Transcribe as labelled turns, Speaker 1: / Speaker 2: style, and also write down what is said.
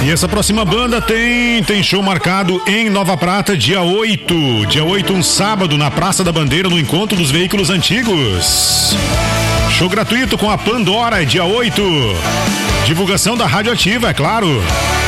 Speaker 1: E essa próxima banda tem show marcado em Nova Prata, dia 8. Dia 8, um sábado, na Praça da Bandeira, no Encontro dos Veículos Antigos. Show gratuito com a Pandora, dia 8. Divulgação da Rádio Ativa, é claro.